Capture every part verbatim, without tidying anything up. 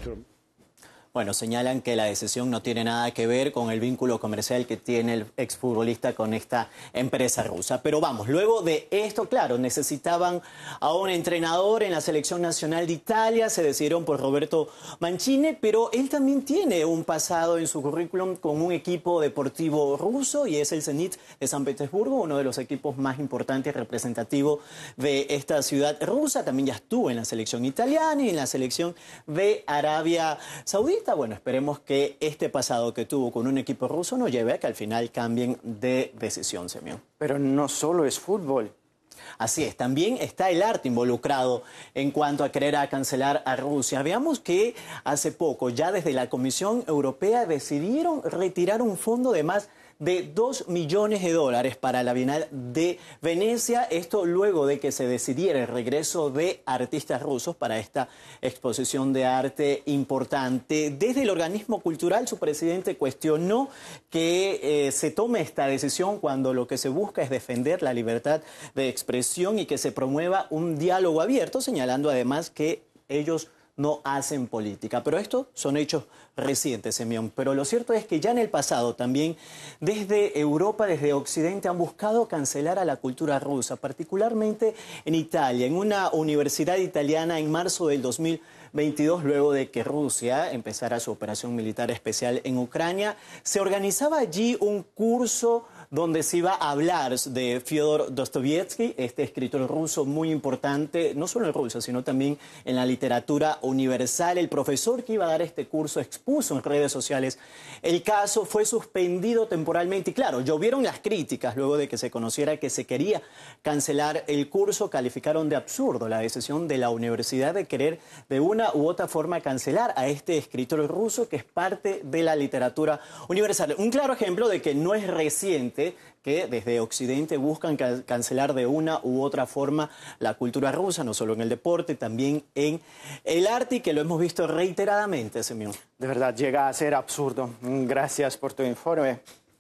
Bueno, señalan que la decisión no tiene nada que ver con el vínculo comercial que tiene el exfutbolista con esta empresa rusa. Pero vamos, luego de esto, claro, necesitaban a un entrenador en la selección nacional de Italia, se decidieron por Roberto Mancini, pero él también tiene un pasado en su currículum con un equipo deportivo ruso y es el Zenit de San Petersburgo, uno de los equipos más importantes y representativos de esta ciudad rusa. También ya estuvo en la selección italiana y en la selección de Arabia Saudita. Bueno, esperemos que este pasado que tuvo con un equipo ruso no lleve a que al final cambien de decisión, Semyon. Pero no solo es fútbol. Así es, también está el arte involucrado en cuanto a querer a cancelar a Rusia. Veamos que hace poco, ya desde la Comisión Europea, decidieron retirar un fondo de más de dos millones de dólares para la Bienal de Venecia. Esto luego de que se decidiera el regreso de artistas rusos para esta exposición de arte importante. Desde el organismo cultural, su presidente cuestionó que eh, se tome esta decisión cuando lo que se busca es defender la libertad de expresión y que se promueva un diálogo abierto, señalando además que ellos no hacen política. Pero estos son hechos recientes, Semyon. Pero lo cierto es que ya en el pasado también desde Europa, desde Occidente, han buscado cancelar a la cultura rusa, particularmente en Italia, en una universidad italiana en marzo del dos mil veintidós, luego de que Rusia empezara su operación militar especial en Ucrania. Se organizaba allí un curso donde se iba a hablar de Fyodor Dostoyevsky, este escritor ruso muy importante, no solo en Rusia, sino también en la literatura universal. El profesor que iba a dar este curso expuso en redes sociales el caso, fue suspendido temporalmente y claro, llovieron las críticas luego de que se conociera que se quería cancelar el curso. Calificaron de absurdo la decisión de la universidad de querer de una u otra forma cancelar a este escritor ruso que es parte de la literatura universal. Un claro ejemplo de que no es reciente que desde Occidente buscan ca cancelar de una u otra forma la cultura rusa, no solo en el deporte, también en el arte, y que lo hemos visto reiteradamente, Semyon. De verdad, llega a ser absurdo. Gracias por tu informe.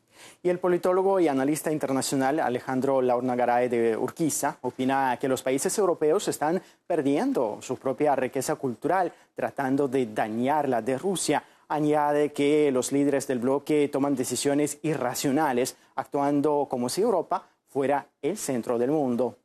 Y el politólogo y analista internacional Alejandro Laurnagaray de Urquiza opina que los países europeos están perdiendo su propia riqueza cultural, tratando de dañar la de Rusia. Añade que los líderes del bloque toman decisiones irracionales, actuando como si Europa fuera el centro del mundo.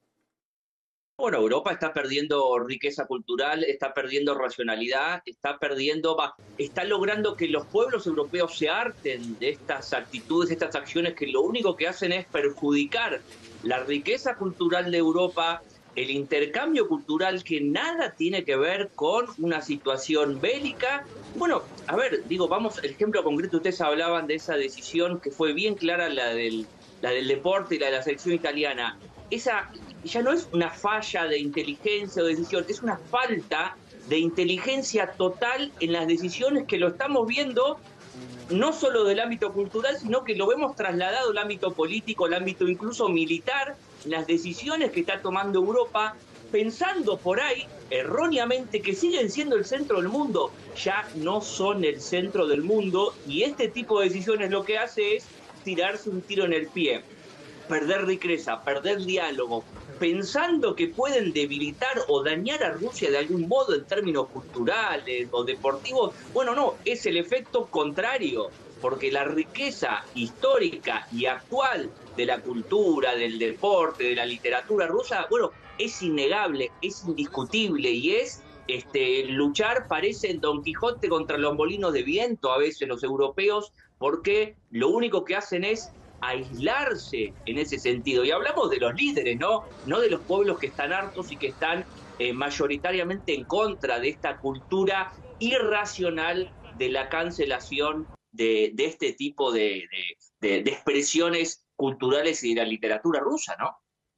Bueno, Europa está perdiendo riqueza cultural, está perdiendo racionalidad, está perdiendo, va, está logrando que los pueblos europeos se harten de estas actitudes, de estas acciones que lo único que hacen es perjudicar la riqueza cultural de Europa, el intercambio cultural que nada tiene que ver con una situación bélica. Bueno, a ver, digo, vamos, el ejemplo concreto, ustedes hablaban de esa decisión que fue bien clara, la del, la del deporte y la de la selección italiana. Esa ya no es una falla de inteligencia o decisión, es una falta de inteligencia total en las decisiones que lo estamos viendo, no solo del ámbito cultural, sino que lo vemos trasladado al ámbito político, al ámbito incluso militar, las decisiones que está tomando Europa, pensando por ahí erróneamente que siguen siendo el centro del mundo. Ya no son el centro del mundo, y este tipo de decisiones lo que hace es tirarse un tiro en el pie, perder riqueza, perder diálogo, pensando que pueden debilitar o dañar a Rusia de algún modo en términos culturales o deportivos. Bueno, no, es el efecto contrario, porque la riqueza histórica y actual de la cultura, del deporte, de la literatura rusa, bueno, es innegable, es indiscutible, y es este, luchar, parece Don Quijote contra los molinos de viento a veces los europeos, porque lo único que hacen es aislarse en ese sentido. Y hablamos de los líderes, ¿no? No de los pueblos que están hartos y que están eh, mayoritariamente en contra de esta cultura irracional de la cancelación de, de este tipo de, de, de, de expresiones culturales y de la literatura rusa, ¿no?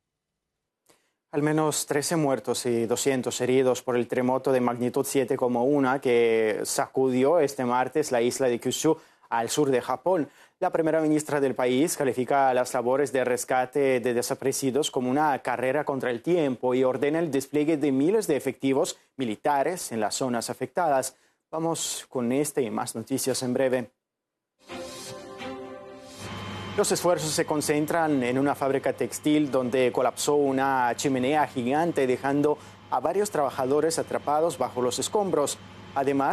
Al menos trece muertos y doscientos heridos por el terremoto de magnitud siete coma uno que sacudió este martes la isla de Kyushu al sur de Japón. La primera ministra del país califica las labores de rescate de desaparecidos como una carrera contra el tiempo y ordena el despliegue de miles de efectivos militares en las zonas afectadas. Vamos con este y más noticias en breve. Los esfuerzos se concentran en una fábrica textil donde colapsó una chimenea gigante, dejando a varios trabajadores atrapados bajo los escombros. Además,